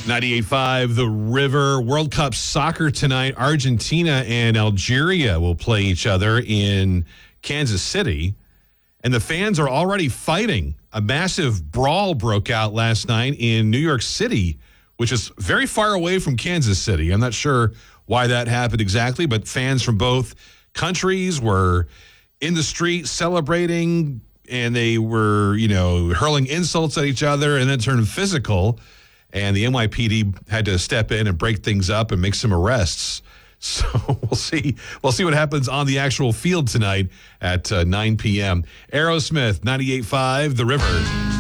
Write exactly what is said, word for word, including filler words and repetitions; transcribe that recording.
ninety-eight point five The River. World Cup soccer tonight. Argentina and Algeria will play each other in Kansas City. And the fans are already fighting. A massive brawl broke out last night in New York City, which is very far away from Kansas City. I'm not sure why that happened exactly, but fans from both countries were in the street celebrating, and they were, you know, hurling insults at each other, and then turned physical. And the N Y P D had to step in and break things up and make some arrests. So we'll see. We'll see what happens on the actual field tonight at uh, nine p.m. Aerosmith, ninety-eight point five The River.